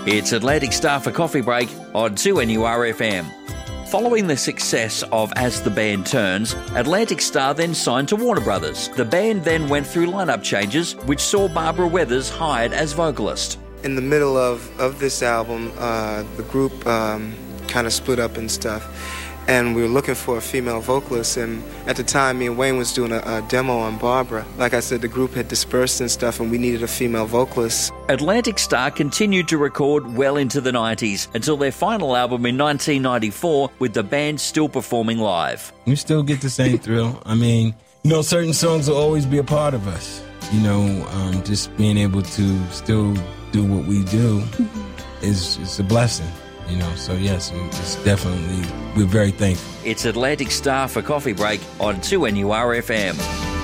It's Atlantic Star for Coffee Break on 2NURFM. Following the success of As the Band Turns, Atlantic Star then signed to Warner Brothers. The band then went through lineup changes, which saw Barbara Weathers hired as vocalist. In the middle of this album, the group kind of split up and stuff, and we were looking for a female vocalist, and at the time me and Wayne was doing a demo on Barbara. Like I said, the group had dispersed and stuff, and we needed a female vocalist. Atlantic Star continued to record well into the 90s until their final album in 1994, with the band still performing live. We still get the same thrill. I mean, certain songs will always be a part of us. Just being able to still do what we do is a blessing. So yes, it's definitely, we're very thankful. It's Atlantic Star for Coffee Break on 2NURFM.